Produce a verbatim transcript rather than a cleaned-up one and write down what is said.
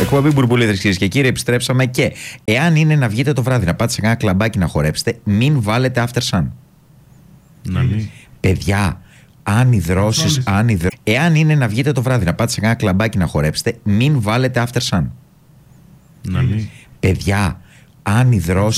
εκπομπή Μπουρμπουλίδες, κυρίες και κύριοι, επιστρέψαμε και εάν είναι να βγείτε το βράδυ να πάτε σε ένα κλαμπάκι να χορέψετε, μην βάλετε after sun. Να μην. Παιδιά, αν υδρώσεις, αν υδρω... εάν είναι να βγείτε το βράδυ να πάτε σε ένα κλαμπάκι να χορέψετε, μην βάλετε after sun. Να μην. Παιδιά, αν υδρώσεις.